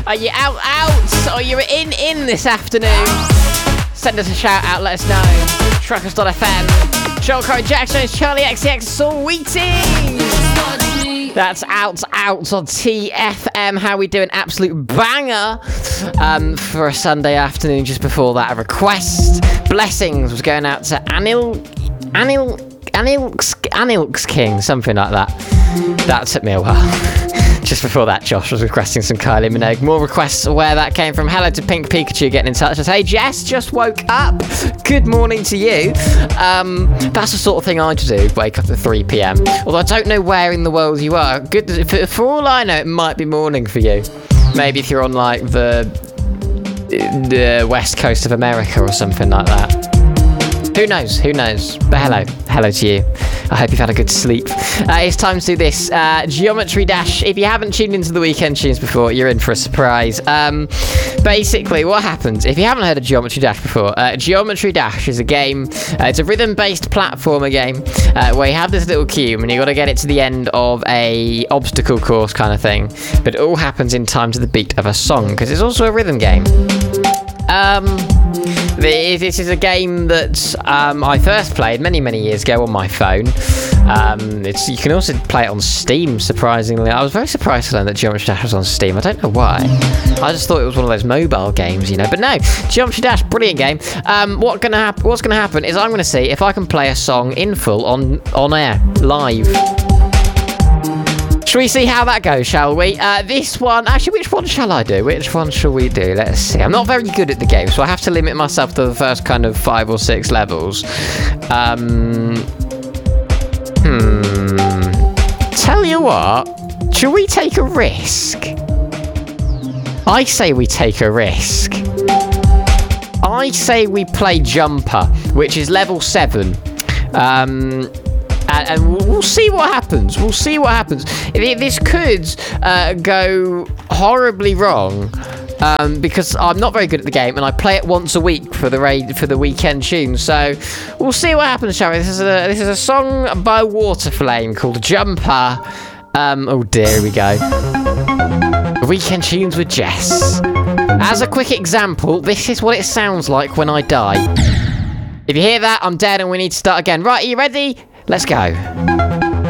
Are you out, or you're in this afternoon? Send us a shout out, let us know. Truckers.fm. Joel Corey Jackson, Charlie XCX, Sweetie. That's out on TFM. How we doing? Absolute banger for a Sunday afternoon. Just before that, a request. Blessings was going out to Anil's King, something like that. That took me a while. Just before that, Josh was requesting some Kylie Minogue. More requests where that came from. Hello to Pink Pikachu getting in touch. Says, hey Jess, just woke up. Good morning to you. That's the sort of thing I do. Wake up at 3 p.m. Although I don't know where in the world you are. Good. For all I know, it might be morning for you. Maybe if you're on like the west coast of America or something like that. Who knows? But hello to you. I hope you've had a good sleep. It's time to do this. Geometry Dash. If you haven't tuned into the weekend tunes before, you're in for a surprise. Basically, what happens, if you haven't heard of Geometry Dash before, Geometry Dash is a game, it's a rhythm-based platformer game, where you have this little cube and you've got to get it to the end of a obstacle course kind of thing. But it all happens in time to the beat of a song, because it's also a rhythm game. This is a game that I first played many years ago on my phone. You can also play it on Steam, surprisingly. I was very surprised to learn that Geometry Dash was on Steam. I don't know why. I just thought it was one of those mobile games, you know. But no, Geometry Dash, brilliant game. What's going to happen is I'm going to see if I can play a song in full on air, live. Shall we see how that goes, shall we? This one, actually, which one shall I do? Which one shall we do? Let's see. I'm not very good at the game, so I have to limit myself to the first kind of 5 or 6 levels. Tell you what, shall we take a risk? I say we take a risk. I say we play Jumper, which is level 7. And we'll see what happens. This could go horribly wrong, because I'm not very good at the game, and I play it once a week for the weekend tune. So we'll see what happens, shall we? This is a song by Waterflame called Jumper. Oh dear, here we go. Weekend tunes with Jess. As a quick example, this is what it sounds like when I die. If you hear that, I'm dead, and we need to start again. Right, are you ready? Let's go.